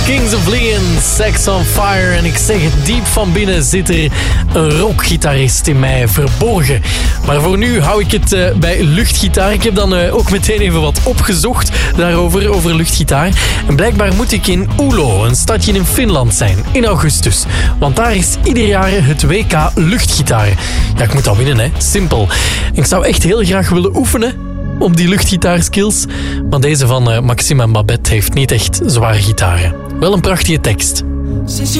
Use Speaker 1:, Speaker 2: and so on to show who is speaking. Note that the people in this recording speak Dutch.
Speaker 1: Kings of Leon, Sex on Fire. En ik zeg het, diep van binnen zit er een rockgitarist in mij verborgen. Maar voor nu hou ik het bij luchtgitaar. Ik heb dan ook meteen even wat opgezocht daarover, over luchtgitaar. En blijkbaar moet ik in Oulu, een stadje in Finland zijn, in augustus. Want daar is ieder jaar het WK luchtgitaar. Ja, ik moet dat winnen, hè. Simpel. Ik zou echt heel graag willen oefenen op die luchtgitaarskills. Maar deze van Maxime en Babette heeft niet echt zware gitaren. Wel een prachtige tekst.